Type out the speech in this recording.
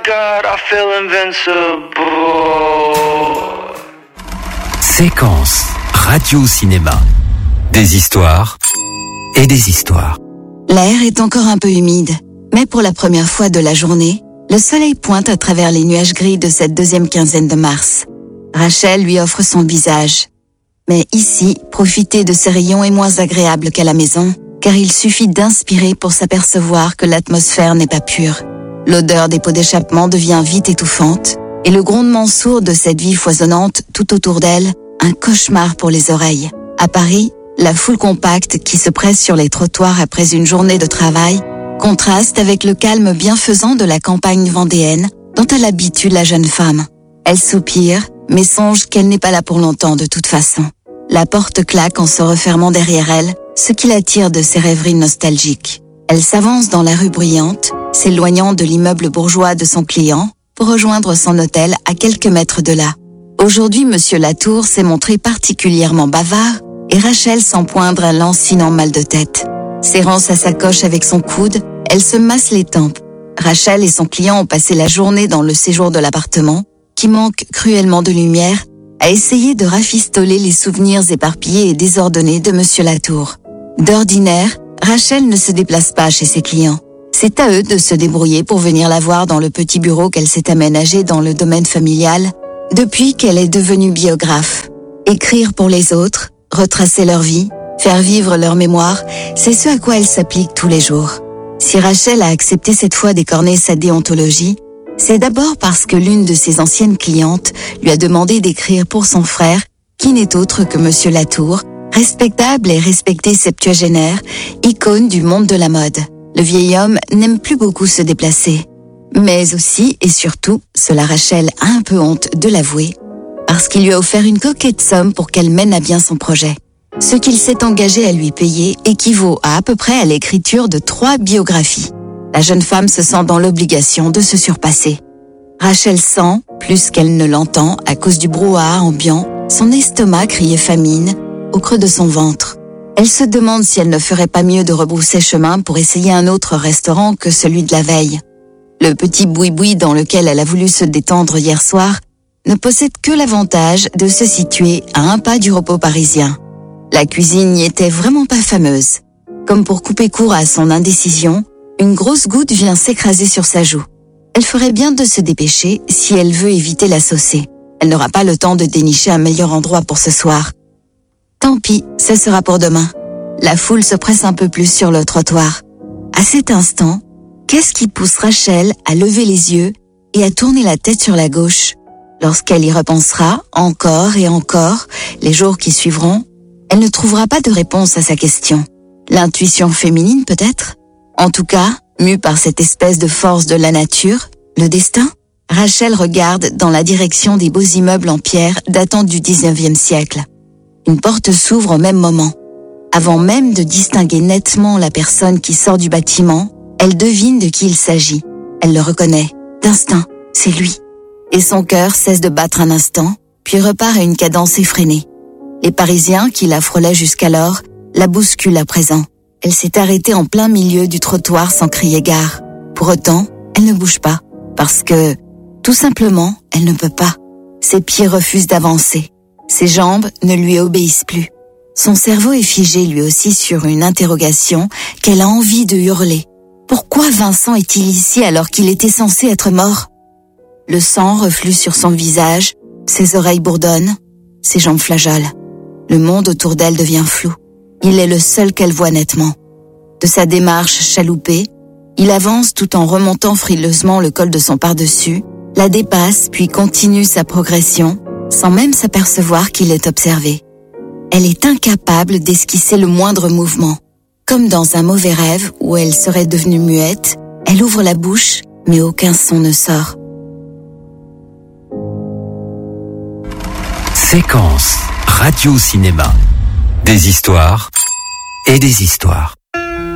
God, I feel invincible. Séquence radio-cinéma. Des histoires et des histoires. L'air est encore un peu humide, mais pour la première fois de la journée, le soleil pointe à travers les nuages gris de cette deuxième quinzaine de mars. Rachel lui offre son visage. Mais ici, profiter de ces rayons est moins agréable qu'à la maison, car il suffit d'inspirer pour s'apercevoir que l'atmosphère n'est pas pure. L'odeur des pots d'échappement devient vite étouffante, et le grondement sourd de cette vie foisonnante tout autour d'elle, un cauchemar pour les oreilles. À Paris, la foule compacte qui se presse sur les trottoirs après une journée de travail contraste avec le calme bienfaisant de la campagne vendéenne dont elle habitue la jeune femme. Elle soupire, mais songe qu'elle n'est pas là pour longtemps de toute façon. La porte claque en se refermant derrière elle, ce qui l'attire de ses rêveries nostalgiques. Elle s'avance dans la rue bruyante, s'éloignant de l'immeuble bourgeois de son client pour rejoindre son hôtel à quelques mètres de là. Aujourd'hui, Monsieur Latour s'est montré particulièrement bavard et Rachel sent poindre un lancinant mal de tête. Serrant sa sacoche avec son coude, elle se masse les tempes. Rachel et son client ont passé la journée dans le séjour de l'appartement, qui manque cruellement de lumière, à essayer de rafistoler les souvenirs éparpillés et désordonnés de Monsieur Latour. D'ordinaire, Rachel ne se déplace pas chez ses clients. C'est à eux de se débrouiller pour venir la voir dans le petit bureau qu'elle s'est aménagé dans le domaine familial depuis qu'elle est devenue biographe. Écrire pour les autres, retracer leur vie, faire vivre leur mémoire, c'est ce à quoi elle s'applique tous les jours. Si Rachel a accepté cette fois d'écorner sa déontologie, c'est d'abord parce que l'une de ses anciennes clientes lui a demandé d'écrire pour son frère, qui n'est autre que Monsieur Latour, respectable et respecté septuagénaire, icône du monde de la mode. Le vieil homme n'aime plus beaucoup se déplacer. Mais aussi et surtout, cela Rachel a un peu honte de l'avouer, parce qu'il lui a offert une coquette somme pour qu'elle mène à bien son projet. Ce qu'il s'est engagé à lui payer équivaut à peu près à l'écriture de 3 biographies. La jeune femme se sent dans l'obligation de se surpasser. Rachel sent, plus qu'elle ne l'entend, à cause du brouhaha ambiant, son estomac crier famine au creux de son ventre. Elle se demande si elle ne ferait pas mieux de rebrousser chemin pour essayer un autre restaurant que celui de la veille. Le petit boui-boui dans lequel elle a voulu se détendre hier soir ne possède que l'avantage de se situer à un pas du repos parisien. La cuisine n'y était vraiment pas fameuse. Comme pour couper court à son indécision, une grosse goutte vient s'écraser sur sa joue. Elle ferait bien de se dépêcher si elle veut éviter la saucer. Elle n'aura pas le temps de dénicher un meilleur endroit pour ce soir. Tant pis, ce sera pour demain. La foule se presse un peu plus sur le trottoir. À cet instant, qu'est-ce qui pousse Rachel à lever les yeux et à tourner la tête sur la gauche? Lorsqu'elle y repensera, encore et encore, les jours qui suivront, elle ne trouvera pas de réponse à sa question. L'intuition féminine peut-être? En tout cas, mue par cette espèce de force de la nature, le destin, Rachel regarde dans la direction des beaux immeubles en pierre datant du 19e siècle. Une porte s'ouvre au même moment. Avant même de distinguer nettement la personne qui sort du bâtiment, elle devine de qui il s'agit. Elle le reconnaît. D'instinct, c'est lui. Et son cœur cesse de battre un instant, puis repart à une cadence effrénée. Les Parisiens qui la frôlaient jusqu'alors la bousculent à présent. Elle s'est arrêtée en plein milieu du trottoir sans crier gare. Pour autant, elle ne bouge pas, parce que, tout simplement, elle ne peut pas. Ses pieds refusent d'avancer. Ses jambes ne lui obéissent plus. Son cerveau est figé lui aussi sur une interrogation qu'elle a envie de hurler. Pourquoi Vincent est-il ici alors qu'il était censé être mort? Le sang reflue sur son visage, ses oreilles bourdonnent, ses jambes flageolent. Le monde autour d'elle devient flou. Il est le seul qu'elle voit nettement. De sa démarche chaloupée, il avance tout en remontant frileusement le col de son pardessus, la dépasse puis continue sa progression, sans même s'apercevoir qu'il est observé. Elle est incapable d'esquisser le moindre mouvement. Comme dans un mauvais rêve où elle serait devenue muette, elle ouvre la bouche, mais aucun son ne sort. Séquence radio-cinéma. Des histoires et des histoires.